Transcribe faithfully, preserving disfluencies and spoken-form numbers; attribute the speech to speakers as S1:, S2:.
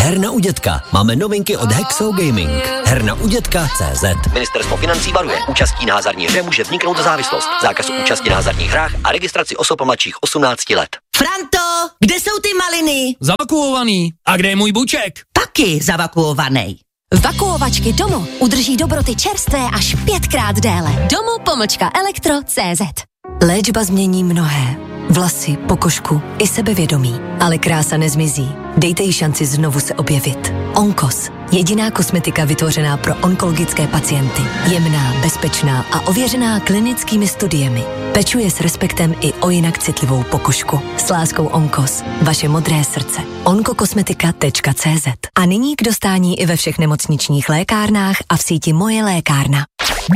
S1: Herna u dětka. Máme novinky od Hexo Gaming. Herna u dětka tečka cé zet.
S2: Ministerstvo financí varuje. Účastí na hazardní hře může vzniknout závislost. Zákaz účasti na hazardních hrách a registraci osob mladších osmnácti let.
S3: Franto, kde jsou ty maliny?
S4: Zavakuovaný. A kde je můj buček?
S3: Taky zavakuovaný.
S5: Vakuovačky Domo udrží dobroty čerstvé až pětkrát déle. Domo pomlčka elektro tečka cé zet. Léčba změní mnohé. Vlasy, pokožku i sebevědomí. Ale krása nezmizí. Dejte jí šanci znovu se objevit. Onkos. Jediná kosmetika vytvořená pro onkologické pacienty. Jemná, bezpečná a ověřená klinickými studiemi. Pečuje s respektem i o jinak citlivou pokožku. S láskou Onkos. Vaše modré srdce. onkokosmetika tečka cé zet. A nyní k dostání i ve všech nemocničních lékárnách a v síti Moje lékárna.